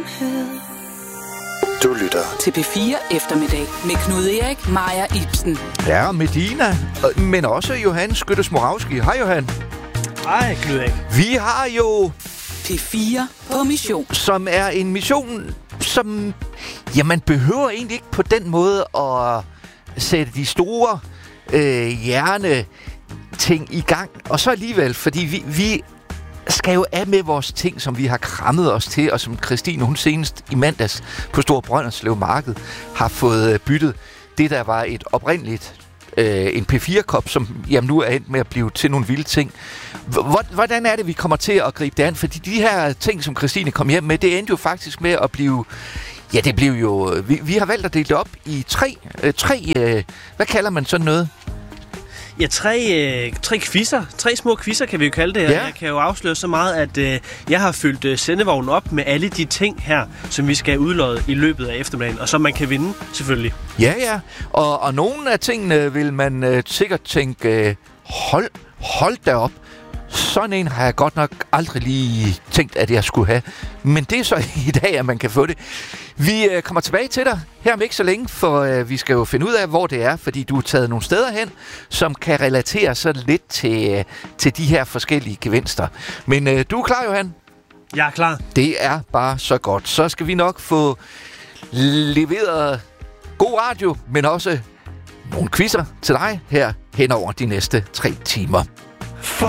Du lytter til P4 Eftermiddag med Knud Erik, Maja Ibsen. Ja, Medina, men også Johan Skyttes-Moravski. Hej Johan. Hej Knud Erik. Vi har jo P4 på mission. Som er en mission, som... Ja, man behøver egentlig ikke på den måde at sætte de store hjerneting i gang. Og så alligevel, fordi vi skal jo af med vores ting, som vi har krammet os til, og som Christine, hun senest i mandags på Store Brønderslev Marked, har fået byttet det, der var et oprindeligt en P4-kop, som jamen, nu er endt med at blive til nogle vilde ting. Hvordan er det, vi kommer til at gribe det an? Fordi de her ting, som Christine kom hjem med, det endte jo faktisk med at blive... Ja, det blev jo... Vi har valgt at dele det op i tre hvad kalder man sådan noget? Ja, tre quizzer. 3 små quizzer, kan vi jo kalde det her. Ja. Jeg kan jo afsløre så meget, at jeg har fyldt sendevognen op med alle de ting her, som vi skal udlodde i løbet af eftermiddagen, og som man kan vinde, selvfølgelig. Ja. Og nogle af tingene vil man sikkert tænke, hold da op. Sådan en har jeg godt nok aldrig lige tænkt, at jeg skulle have. Men det er så i dag, at man kan få det. Vi kommer tilbage til dig her om ikke så længe, for vi skal jo finde ud af, hvor det er, fordi du er taget nogle steder hen, som kan relatere sig lidt til de her forskellige gevinster. Men du er klar, Johan? Jeg er klar. Det er bare så godt. Så skal vi nok få leveret god radio, men også nogle quizzer til dig her hen over de næste 3 timer.